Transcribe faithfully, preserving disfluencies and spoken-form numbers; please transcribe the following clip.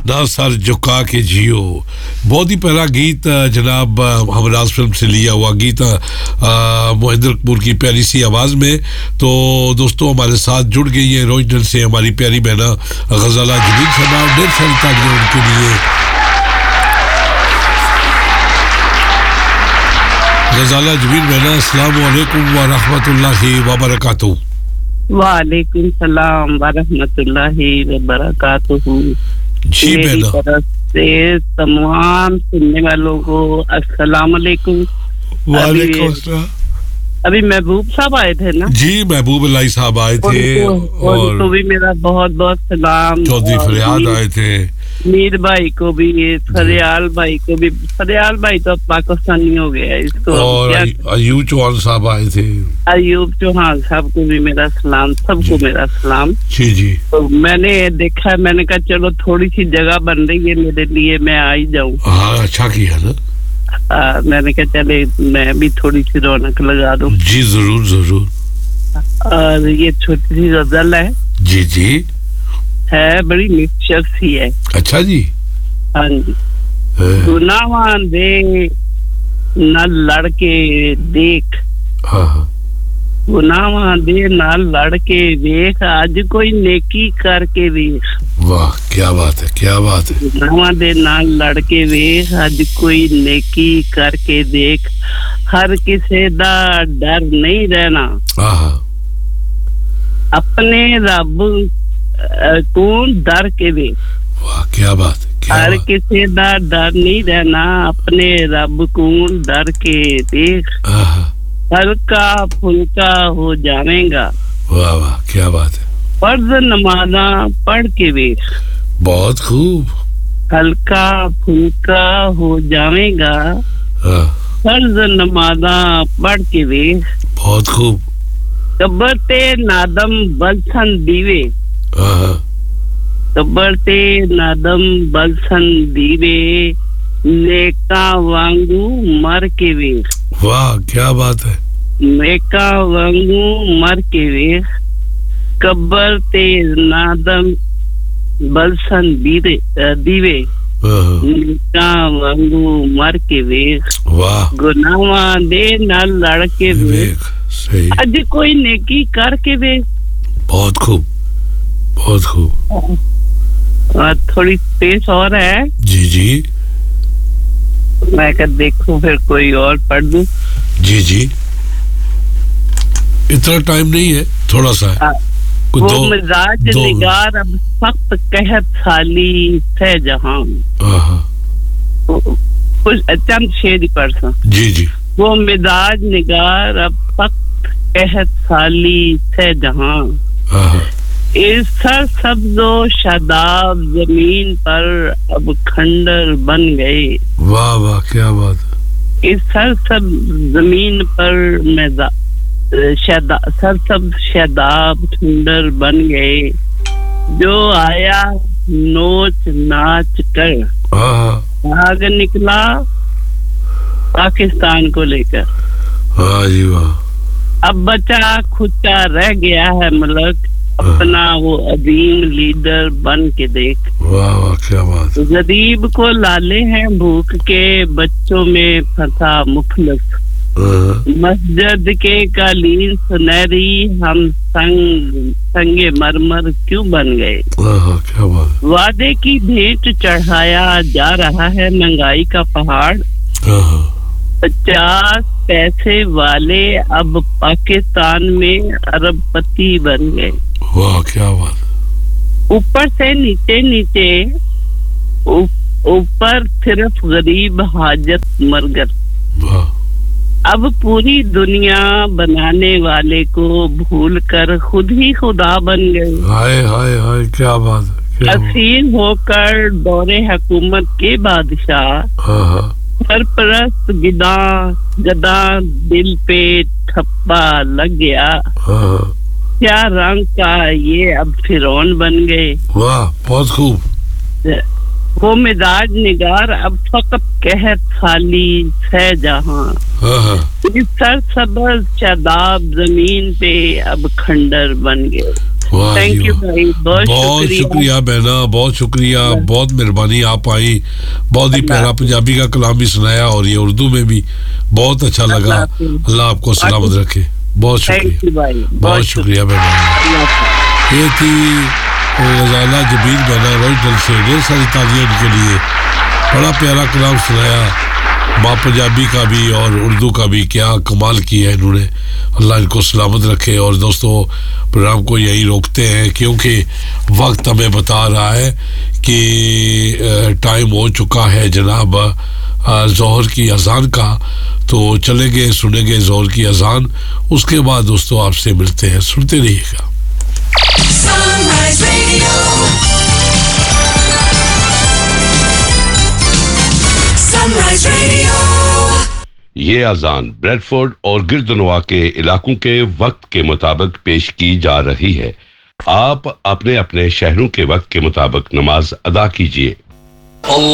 ना सर झुका के जियो, बहुत ही प्यारा गीत जनाब हमराज फिल्म से लिया हुआ गीत मोहिंदर कपूर की प्यारी सी आवाज़ में। तो दोस्तों हमारे साथ जुड़ गई है रोजडल से हमारी प्यारी बहना गज़ाला जमील साहब, ढेर सारी तालियां उनके लिए। गज़ाला जमील बहना, अस्सलाम वालेकुम व रहमतुल्लाहि व बरकातहू। वालेकुम सलाम व रहमतुल्लाहि व बरकातहू। जी मेरी तरफ से तमाम सुनने वालों को अस्सलाम वालेकुम। वालेकुम अस्सलाम। अभी महबूब साहब आए थे ना? जी महबूब अलाई साहब आए थे और उनको भी मेरा बहुत बहुत सलाम। चौधरी फरियाद आए थे, मीर भाई को भी, फरियाल भाई को भी। फरियाल भाई तो पाकिस्तानी हो गया इसको। और अयूब चौहान साहब आए थे। अयूब चौहान साहब को भी मेरा सलाम, सबको मेरा सलाम। जी जी। तो मैंने देखा, मैंने कहा चलो थोड़ी सी जगह बन रही है मेरे लिए, मैं आ ही जाऊं। हाँ अच्छा किया ना। आ, मैंने कहा चले मैं भी थोड़ी सी रौनक लगा दूं। जी जरूर जरूर। और ये छोटी सी गजल है। जी जी। है बड़ी मिक्सचर सी है। अच्छा जी। हाँ जी। गुनावान दे न लड़के देख, हाँ गुनावां दे न लड़के देख, आज कोई नेकी करके देख। वाह क्या बात है, क्या बात है। गुनावां दे न लड़के देख, आज कोई नेकी करके देख, हर किसी दा डर नहीं रहना, अपने रब कौन डर के देख। वाह क्या बात है, क्या हर बात। किसी दा डर नहीं रहना, अपने रब कौन डर के देख, हल्का फुल्का हो जाएगा। वाह वाह क्या बात है। फर्ज नमाज़ा पढ़ के देख, बहुत खूब। हल्का फुल्का हो जाएगा, फर्ज नमाज़ा पढ़ के देख, बहुत खूब। कब्रते नादम बलसन दीवे, कब्रते नादम बलसन दीवे, नेका वांगू मर के देख। वाह क्या बात है। नेका वांगू मर के देख, कब्र ते नादम बलसन दीवे दीवे, नेका वांगू मर के देख। वाह। गुनावा दे न लड़ के देख, सही। आज कोई नेकी करके देख। बहुत खूब, बहुत खूब। और थोड़ी स्पेस और है। जी जी। मैं कर देखूं फिर कोई और पढ़ दूं। जी जी, इतना टाइम नहीं है, थोड़ा सा है। वो दो, मिजाज दो निगार अब सख्त कहत साली से जहां, कुछ चंद शेर पढ़ सा। जी जी। वो मिजाज निगार अब सख्त कहत साली से जहां, इस सर सब्जो शादाब जमीन पर अब खंडर बन गए। वाह वाह क्या बात है। इस सर सब जमीन पर मैं शदा सर सब शादाब खंडर बन गए, जो आया नोच नाच कर भाग निकला पाकिस्तान को लेकर। वाह जी वाह। अब बचा खुचा रह गया है मुल्क, अपना वो अजीम लीडर बन के देख। वाह वाह क्या बात। गरीब को लाले हैं भूख के, बच्चों में फंसा मुफलिस, मस्जिद के कालीन सुनहरी, हम संग संगे मरमर क्यों बन गए। क्या बात। वादे की भेंट चढ़ाया जा रहा है महंगाई का पहाड़, पचास पैसे वाले अब पाकिस्तान में अरबपति बन गए। वाह क्या बात। ऊपर से नीचे नीचे, ऊपर सिर्फ गरीब हाजत मरगर। वाह। अब पूरी दुनिया बनाने वाले को भूल कर खुद ही खुदा बन गए। हाय हाय हाय क्या बात है। असीर होकर दौरे हुकूमत के बादशाह, सरपरस्त गिदा गदा दिल पे ठप्पा लग गया, क्या रंग का ये अब फिरौन बन गए। वाह बहुत खूब। वो मिजाज निगार अब फकत कहत खाली है जहां, इस सर सबज शादाब जमीन पे अब खंडर बन गए। واہ تھینک جی یو واہ. بھائی, بہت بہت شکریہ بہنا, بہت شکریہ, بہت مہربانی آپ آئی, بہت ہی پیارا پنجابی کا کلام بھی سنایا اور یہ اردو میں بھی بہت اچھا لگا. اللہ آپ کو سلامت رکھے. بہت شکریہ, بہت شکریہ بہنا. یہ تھی غزالہ جبین بہنا روزڈل سے, ڈھیر ساری تعلیاں ان کے لیے. بڑا پیارا کلام سنایا, ماں پنجابی کا بھی اور اردو کا بھی, کیا کمال کیا ہے انہوں نے. اللہ ان کو سلامت رکھے. اور دوستو پروگرام کو یہی روکتے ہیں کیونکہ وقت ہمیں بتا رہا ہے کہ ٹائم ہو چکا ہے جناب ظہر کی اذان کا. تو چلیں گے, سنیں گے ظہر کی اذان, اس کے بعد دوستو آپ سے ملتے ہیں. سنتے رہیے گا. یہ اذان بریڈ فورڈ اور گردنوا کے علاقوں کے وقت کے مطابق پیش کی جا رہی ہے. آپ اپنے اپنے شہروں کے وقت کے مطابق نماز ادا کیجیے.